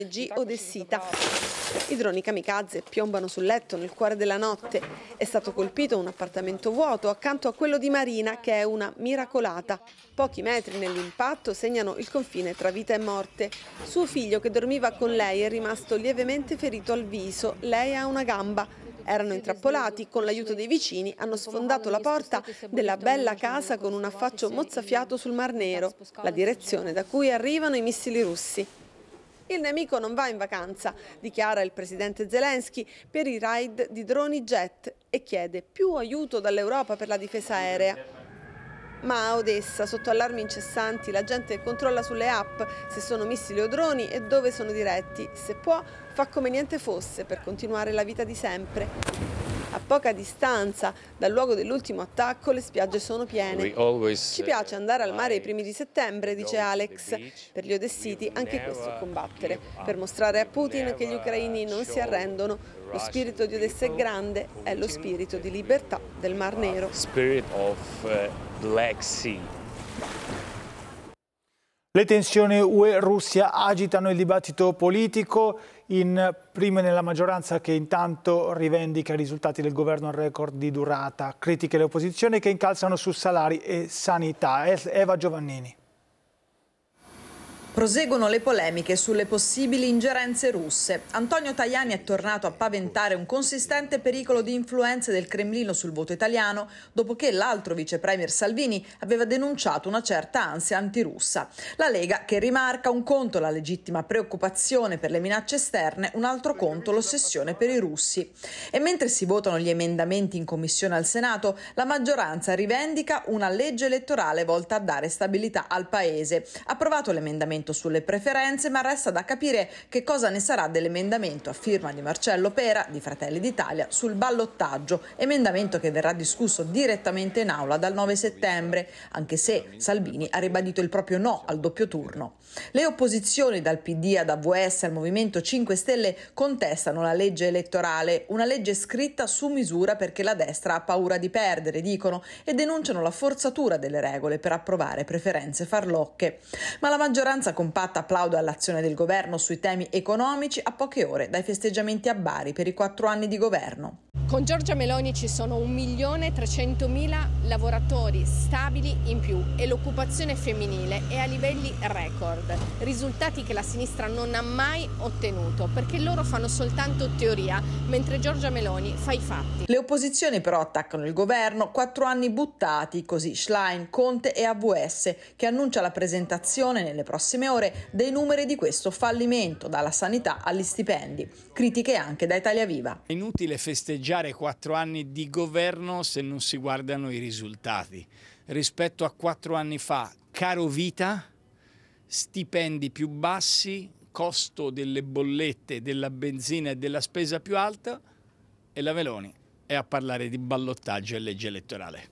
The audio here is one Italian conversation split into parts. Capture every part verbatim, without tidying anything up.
Odessita. I droni kamikaze piombano sul letto nel cuore della notte. È stato colpito un appartamento vuoto accanto a quello di Marina, che è una miracolata. Pochi metri nell'impatto segnano il confine tra vita e morte. Suo figlio, che dormiva con lei, è rimasto lievemente ferito al viso. Lei ha una gamba. Erano intrappolati, con l'aiuto dei vicini hanno sfondato la porta della bella casa con un affaccio mozzafiato sul Mar Nero, la direzione da cui arrivano i missili russi. Il nemico non va in vacanza, dichiara il presidente Zelensky per i raid di droni jet e chiede più aiuto dall'Europa per la difesa aerea. Ma a Odessa, sotto allarmi incessanti, la gente controlla sulle app se sono missili o droni e dove sono diretti. Se può, fa come niente fosse per continuare la vita di sempre. A poca distanza dal luogo dell'ultimo attacco le spiagge sono piene. Ci piace andare al mare ai primi di settembre, dice Alex. Per gli odessiti anche questo è combattere, per mostrare a Putin che gli ucraini non si arrendono. Lo spirito di Odessa è grande, è lo spirito di libertà del Mar Nero. Spirit of Black Sea. Le tensioni U E-Russia agitano il dibattito politico, in prime nella maggioranza che intanto rivendica i risultati del governo a record di durata, critiche le opposizioni che incalzano su salari e sanità. Eva Giovannini. Proseguono le polemiche sulle possibili ingerenze russe. Antonio Tajani è tornato a paventare un consistente pericolo di influenze del Cremlino sul voto italiano dopo che l'altro vice premier Salvini aveva denunciato una certa ansia antirussa. La Lega che rimarca un conto la legittima preoccupazione per le minacce esterne, un altro conto l'ossessione per i russi. E mentre si votano gli emendamenti in commissione al Senato, la maggioranza rivendica una legge elettorale volta a dare stabilità al Paese. Approvato l'emendamento sulle preferenze, ma resta da capire che cosa ne sarà dell'emendamento a firma di Marcello Pera di Fratelli d'Italia sul ballottaggio, emendamento che verrà discusso direttamente in aula dal nove settembre, anche se Salvini ha ribadito il proprio no al doppio turno. Le opposizioni dal P D ad A V S al Movimento cinque Stelle contestano la legge elettorale, una legge scritta su misura perché la destra ha paura di perdere, dicono, e denunciano la forzatura delle regole per approvare preferenze farlocche. Ma la maggioranza compatta applaude all'azione del governo sui temi economici a poche ore dai festeggiamenti a Bari per i quattro anni di governo. Con Giorgia Meloni ci sono un milione trecentomila lavoratori stabili in più e l'occupazione femminile è a livelli record, risultati che la sinistra non ha mai ottenuto perché loro fanno soltanto teoria, mentre Giorgia Meloni fa i fatti. Le opposizioni però attaccano il governo, quattro anni buttati, così Schlein, Conte e A V S, che annuncia la presentazione nelle prossime ore dei numeri di questo fallimento, dalla sanità agli stipendi. Critiche anche da Italia Viva. È inutile festeggiare quattro anni di governo se non si guardano i risultati. Rispetto a quattro anni fa, caro vita, stipendi più bassi, costo delle bollette, della benzina e della spesa più alta, e la Meloni è a parlare di ballottaggio e legge elettorale.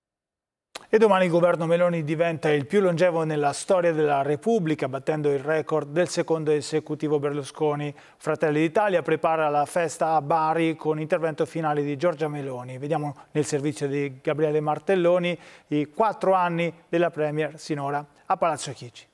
E domani il governo Meloni diventa il più longevo nella storia della Repubblica, battendo il record del secondo esecutivo Berlusconi. Fratelli d'Italia prepara la festa a Bari con intervento finale di Giorgia Meloni. Vediamo nel servizio di Gabriele Martelloni i quattro anni della Premier sinora a Palazzo Chigi.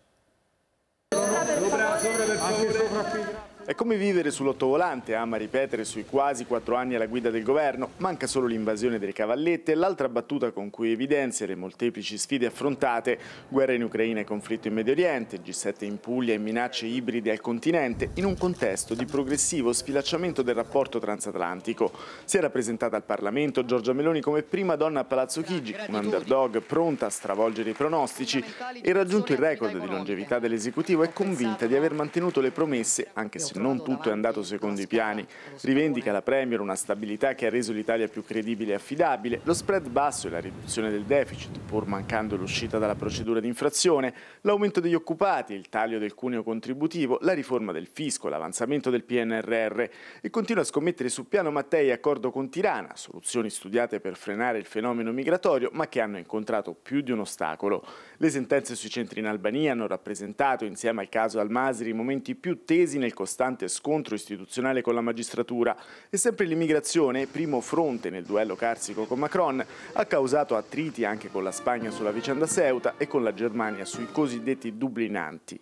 È come vivere sull'ottovolante, ama ripetere sui quasi quattro anni alla guida del governo. Manca solo l'invasione delle cavallette e l'altra battuta con cui evidenzia le molteplici sfide affrontate: guerra in Ucraina e conflitto in Medio Oriente, G sette in Puglia e minacce ibride al continente, in un contesto di progressivo sfilacciamento del rapporto transatlantico. Si era presentata al Parlamento Giorgia Meloni come prima donna a Palazzo Chigi, un underdog pronta a stravolgere i pronostici, e raggiunto il record di longevità dell'esecutivo è convinta di aver mantenuto le promesse, anche se non tutto è andato secondo i piani. Rivendica la Premier una stabilità che ha reso l'Italia più credibile e affidabile, lo spread basso e la riduzione del deficit, pur mancando l'uscita dalla procedura di infrazione, l'aumento degli occupati, il taglio del cuneo contributivo, la riforma del fisco, l'avanzamento del P N R R, e continua a scommettere su piano Mattei e accordo con Tirana, soluzioni studiate per frenare il fenomeno migratorio ma che hanno incontrato più di un ostacolo. Le sentenze sui centri in Albania hanno rappresentato, insieme al caso Al-Masri, i momenti più tesi nel costante scontro istituzionale con la magistratura, e sempre l'immigrazione, primo fronte nel duello carsico con Macron, ha causato attriti anche con la Spagna sulla vicenda Ceuta e con la Germania sui cosiddetti dublinanti.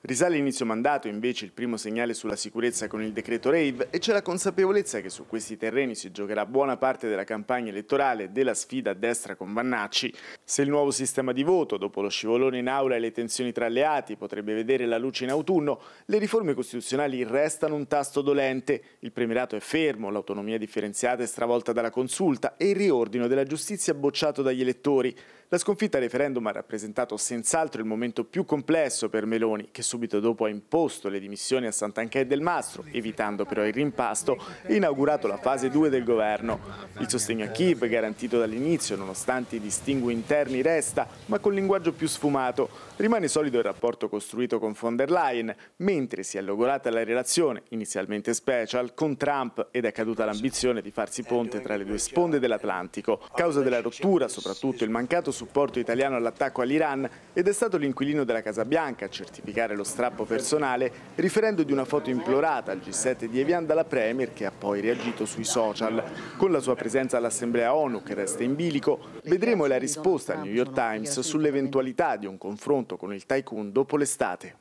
Risale inizio mandato invece il primo segnale sulla sicurezza con il decreto rave e c'è la consapevolezza che su questi terreni si giocherà buona parte della campagna elettorale e della sfida a destra con Vannacci. Se il nuovo sistema di voto, dopo lo scivolone in aula e le tensioni tra alleati, potrebbe vedere la luce in autunno, le riforme costituzionali restano un tasto dolente. Il premierato è fermo, l'autonomia differenziata è stravolta dalla consulta e il riordino della giustizia bocciato dagli elettori. La sconfitta al referendum ha rappresentato senz'altro il momento più complesso per Meloni, che subito dopo ha imposto le dimissioni a Santanchè e Del Mastro, evitando però il rimpasto, e inaugurato la fase due del governo. Il sostegno a Kiev, garantito dall'inizio, nonostante i distingui interni, resta, ma con linguaggio più sfumato. Rimane solido il rapporto costruito con von der Leyen, mentre si è logorata la relazione, inizialmente special, con Trump ed è caduta l'ambizione di farsi ponte tra le due sponde dell'Atlantico. Causa della rottura, soprattutto il mancato supporto italiano all'attacco all'Iran, ed è stato l'inquilino della Casa Bianca a certificare lo strappo personale, riferendo di una foto implorata al G sette di Evian dalla Premier, che ha poi reagito sui social. Con la sua presenza all'Assemblea ONU, che resta in bilico, vedremo la risposta al New York Times sull'eventualità di un confronto con il tycoon dopo l'estate.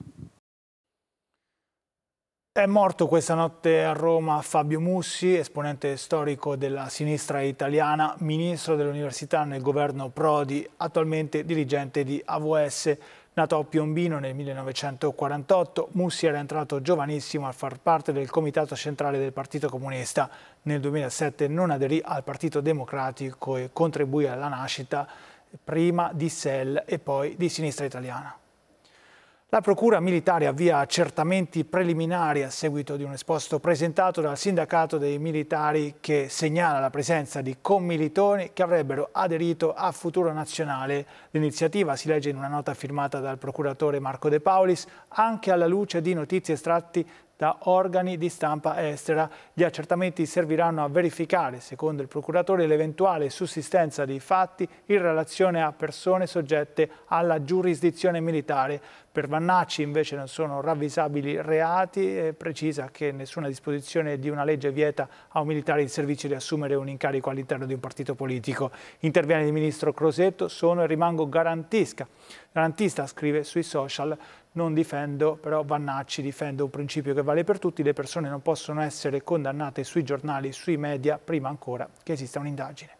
È morto questa notte a Roma Fabio Mussi, esponente storico della sinistra italiana, ministro dell'università nel governo Prodi, attualmente dirigente di A V S. Nato a Piombino nel millenovecentoquarantotto, Mussi era entrato giovanissimo a far parte del comitato centrale del Partito Comunista. Nel duemilasette non aderì al Partito Democratico e contribuì alla nascita prima di S E L e poi di Sinistra Italiana. La Procura Militare avvia accertamenti preliminari a seguito di un esposto presentato dal sindacato dei militari che segnala la presenza di commilitoni che avrebbero aderito a Futuro Nazionale. L'iniziativa, si legge in una nota firmata dal procuratore Marco De Paulis, anche alla luce di notizie estratti da organi di stampa estera. Gli accertamenti serviranno a verificare, secondo il procuratore, l'eventuale sussistenza di fatti in relazione a persone soggette alla giurisdizione militare. Per Vannacci invece non sono ravvisabili reati e precisa che nessuna disposizione di una legge vieta a un militare in servizio di assumere un incarico all'interno di un partito politico. Interviene il ministro Crosetto: sono e rimango garantisca. Garantista, scrive sui social. Non difendo, però Vannacci difende un principio che vale per tutti: le persone non possono essere condannate sui giornali, sui media, prima ancora che esista un'indagine.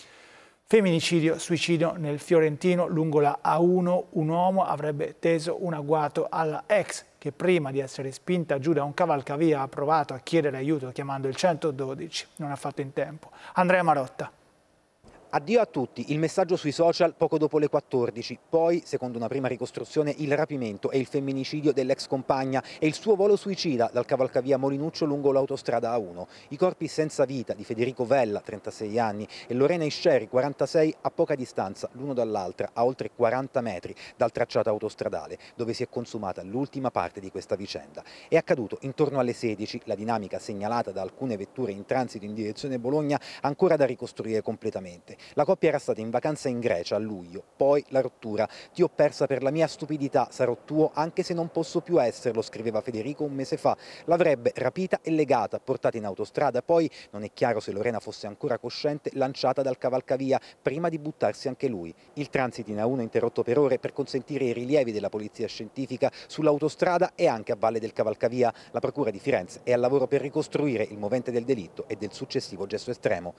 Femminicidio, suicidio nel Fiorentino, lungo la A uno, un uomo avrebbe teso un agguato alla ex che prima di essere spinta giù da un cavalcavia ha provato a chiedere aiuto chiamando il centododici, non ha fatto in tempo. Andrea Marotta. Addio a tutti, il messaggio sui social poco dopo le quattordici, poi, secondo una prima ricostruzione, il rapimento e il femminicidio dell'ex compagna e il suo volo suicida dal cavalcavia Molinuccio lungo l'autostrada A uno. I corpi senza vita di Federico Vella, trentasei anni, e Lorena Isceri, quarantasei, a poca distanza l'uno dall'altra, a oltre quaranta metri dal tracciato autostradale, dove si è consumata l'ultima parte di questa vicenda. È accaduto intorno alle sedici, la dinamica segnalata da alcune vetture in transito in direzione Bologna ancora da ricostruire completamente. La coppia era stata in vacanza in Grecia a luglio, poi la rottura. Ti ho persa per la mia stupidità, sarò tuo anche se non posso più esserlo, scriveva Federico un mese fa. L'avrebbe rapita e legata, portata in autostrada, poi, non è chiaro se Lorena fosse ancora cosciente, lanciata dal cavalcavia, prima di buttarsi anche lui. Il transito in A uno interrotto per ore per consentire i rilievi della polizia scientifica sull'autostrada e anche a valle del cavalcavia. La procura di Firenze è al lavoro per ricostruire il movente del delitto e del successivo gesto estremo.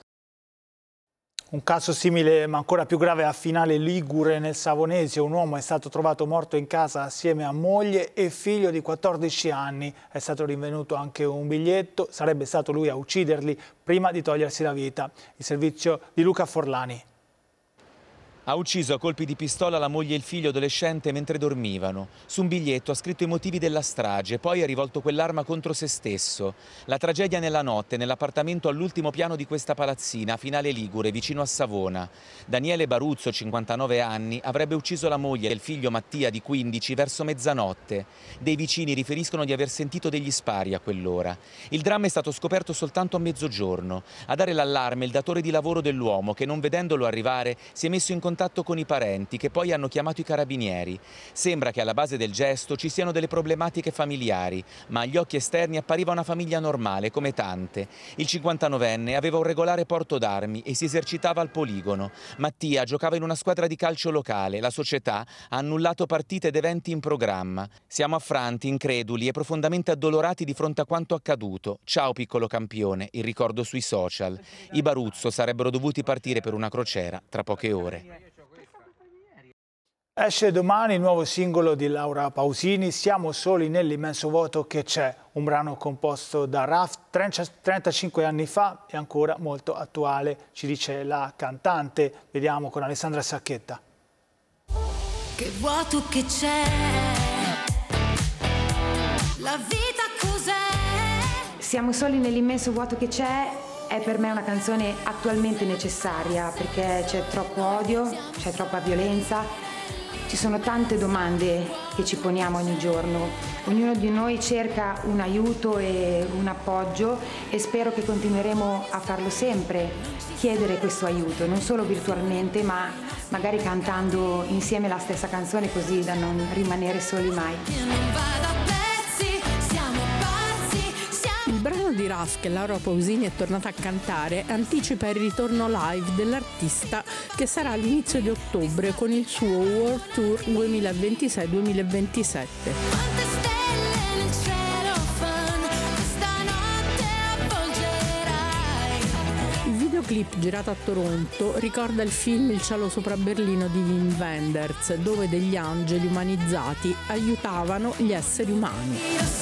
Un caso simile ma ancora più grave a Finale Ligure nel Savonesio. Un uomo è stato trovato morto in casa assieme a moglie e figlio di quattordici anni. È stato rinvenuto anche un biglietto, sarebbe stato lui a ucciderli prima di togliersi la vita. Il servizio di Luca Forlani. Ha ucciso a colpi di pistola la moglie e il figlio adolescente mentre dormivano. Su un biglietto ha scritto i motivi della strage, poi ha rivolto quell'arma contro se stesso. La tragedia nella notte, nell'appartamento all'ultimo piano di questa palazzina, a Finale Ligure, vicino a Savona. Daniele Baruzzo, cinquantanove anni, avrebbe ucciso la moglie e il figlio Mattia, di quindici, verso mezzanotte. Dei vicini riferiscono di aver sentito degli spari a quell'ora. Il dramma è stato scoperto soltanto a mezzogiorno. A dare l'allarme il datore di lavoro dell'uomo che, non vedendolo arrivare, si è messo in contatto contatto con i parenti, che poi hanno chiamato i carabinieri. Sembra che alla base del gesto ci siano delle problematiche familiari, ma agli occhi esterni appariva una famiglia normale, come tante. Il cinquantanovenne aveva un regolare porto d'armi e si esercitava al poligono. Mattia giocava in una squadra di calcio locale. La società ha annullato partite ed eventi in programma. Siamo affranti, increduli e profondamente addolorati di fronte a quanto accaduto. Ciao piccolo campione, il ricordo sui social. I Baruzzo sarebbero dovuti partire per una crociera tra poche ore. Esce domani il nuovo singolo di Laura Pausini, Siamo soli nell'immenso vuoto che c'è, un brano composto da Raf trentacinque anni fa e ancora molto attuale, ci dice la cantante. Vediamo con Alessandra Sacchetta. Che vuoto che c'è, la vita cos'è? Siamo soli nell'immenso vuoto che c'è è per me una canzone attualmente necessaria perché c'è troppo odio, c'è troppa violenza. Ci sono tante domande che ci poniamo ogni giorno. Ognuno di noi cerca un aiuto e un appoggio e spero che continueremo a farlo sempre, chiedere questo aiuto, non solo virtualmente ma magari cantando insieme la stessa canzone così da non rimanere soli mai. Il brano di Raf che Laura Pausini è tornata a cantare anticipa il ritorno live dell'artista che sarà all'inizio di ottobre con il suo World Tour duemilaventisei duemilaventisette. Il videoclip girato a Toronto ricorda il film Il cielo sopra Berlino di Wim Wenders, dove degli angeli umanizzati aiutavano gli esseri umani.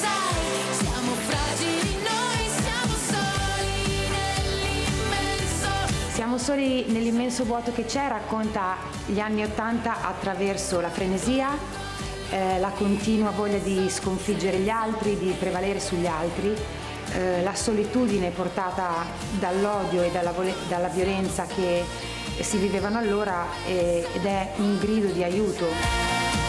Siamo soli nell'immenso vuoto che c'è, racconta gli anni Ottanta attraverso la frenesia, eh, la continua voglia di sconfiggere gli altri, di prevalere sugli altri, eh, la solitudine portata dall'odio e dalla, dalla violenza che si vivevano allora eh, ed è un grido di aiuto.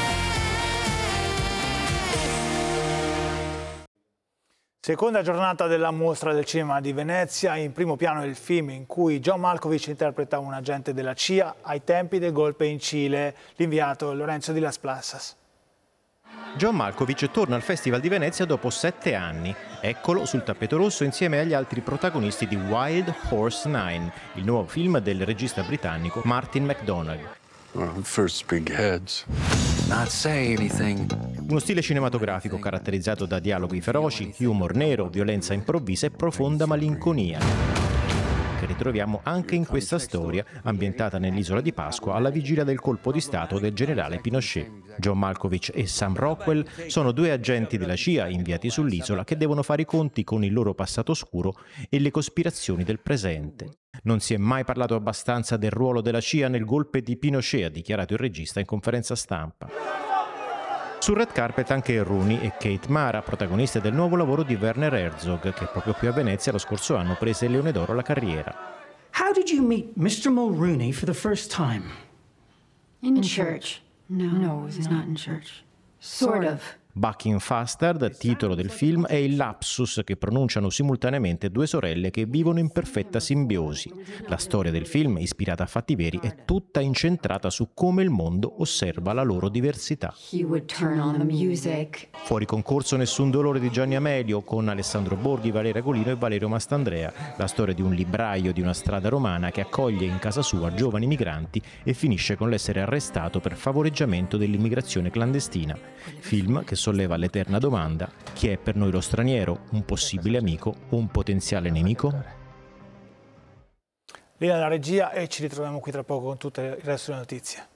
Seconda giornata della Mostra del Cinema di Venezia, in primo piano il film in cui John Malkovich interpreta un agente della C I A ai tempi del golpe in Cile, l'inviato Lorenzo di Las Plasas. John Malkovich torna al Festival di Venezia dopo sette anni. Eccolo sul tappeto rosso insieme agli altri protagonisti di Wild Horse Nine, il nuovo film del regista britannico Martin McDonagh. Well, first big heads. Not say anything. Uno stile cinematografico caratterizzato da dialoghi feroci, humor nero, violenza improvvisa e profonda malinconia, che ritroviamo anche in questa storia ambientata nell'isola di Pasqua alla vigilia del colpo di stato del generale Pinochet. John Malkovich e Sam Rockwell sono due agenti della C I A inviati sull'isola che devono fare i conti con il loro passato oscuro e le cospirazioni del presente. Non si è mai parlato abbastanza del ruolo della C I A nel golpe di Pinochet, ha dichiarato il regista in conferenza stampa. Sul red carpet anche Rooney e Kate Mara, protagoniste del nuovo lavoro di Werner Herzog, che proprio qui a Venezia lo scorso anno prese il Leone d'Oro alla carriera. How did you meet mister Mulrooney for the first time? In, in church. No, no, it was not in church. Sort of. Bucking Fastard, titolo del film, è il lapsus che pronunciano simultaneamente due sorelle che vivono in perfetta simbiosi. La storia del film, ispirata a fatti veri, è tutta incentrata su come il mondo osserva la loro diversità. He would turn on the music. Fuori concorso Nessun dolore di Gianni Amelio, con Alessandro Borghi, Valeria Golino e Valerio Mastandrea. La storia di un libraio di una strada romana che accoglie in casa sua giovani migranti e finisce con l'essere arrestato per favoreggiamento dell'immigrazione clandestina. Film che solleva l'eterna domanda: chi è per noi lo straniero? Un possibile amico o un potenziale nemico? Linea alla regia e ci ritroviamo qui tra poco con tutto il resto delle notizie.